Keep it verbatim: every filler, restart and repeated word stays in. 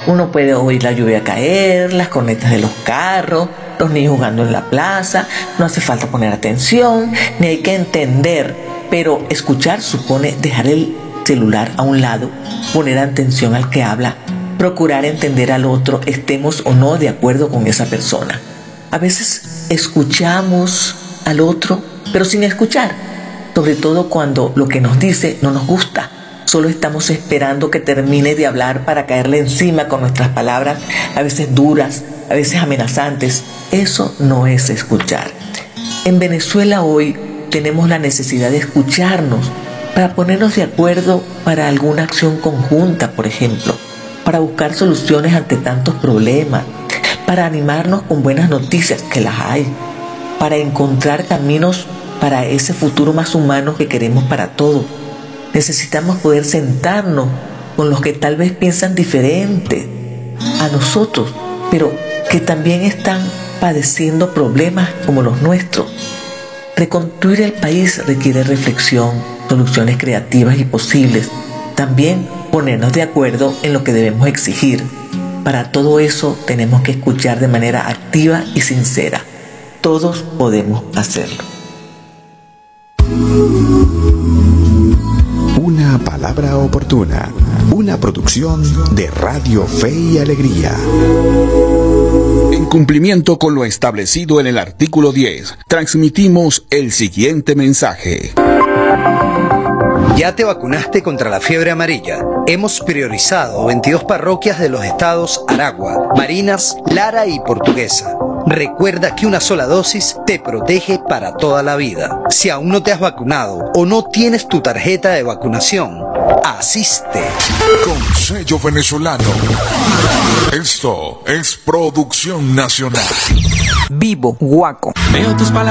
Uno puede oír la lluvia caer, las cornetas de los carros, los niños jugando en la plaza. No hace falta poner atención, ni hay que entender, pero escuchar supone dejar el celular a un lado, poner atención al que habla, procurar entender al otro, estemos o no de acuerdo con esa persona. A veces escuchamos al otro, pero sin escuchar, sobre todo cuando lo que nos dice no nos gusta. Solo estamos esperando que termine de hablar para caerle encima con nuestras palabras, a veces duras, a veces amenazantes. Eso no es escuchar. En Venezuela hoy tenemos la necesidad de escucharnos para ponernos de acuerdo para alguna acción conjunta, por ejemplo, para buscar soluciones ante tantos problemas, para animarnos con buenas noticias, que las hay, para encontrar caminos para ese futuro más humano que queremos para todos. Necesitamos poder sentarnos con los que tal vez piensan diferente a nosotros, pero que también están padeciendo problemas como los nuestros. Reconstruir el país requiere reflexión, soluciones creativas y posibles. También ponernos de acuerdo en lo que debemos exigir. Para todo eso tenemos que escuchar de manera activa y sincera. Todos podemos hacerlo. Una palabra oportuna. Una producción de Radio Fe y Alegría. En cumplimiento con lo establecido en el artículo diez, transmitimos el siguiente mensaje. ¿Ya te vacunaste contra la fiebre amarilla? Hemos priorizado veintidós parroquias de los estados Aragua, Barinas, Lara y Portuguesa. Recuerda que una sola dosis te protege para toda la vida. Si aún no te has vacunado o no tienes tu tarjeta de vacunación, asiste. Con sello venezolano. Esto es producción nacional. Vivo, Guaco. Veo tus palabras.